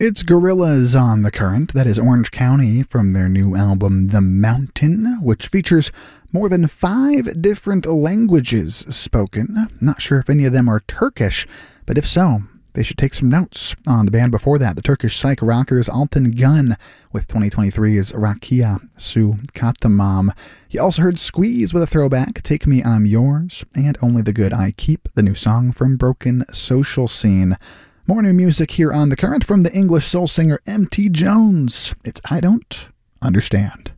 It's Gorillaz on the Current. That is Orange County from their new album The Mountain, which features more than 5 different languages spoken. Not sure if any of them are Turkish, but if so, they should take some notes on the band before that, the Turkish psych rockers Altan Gun, with 2023's Rakia Su Katamam. You also heard Squeeze with a throwback, Take Me I'm Yours, and Only the Good I Keep, the new song from Broken Social Scene. More new music here on The Current from the English soul singer M.T. Jones. It's I Don't Understand.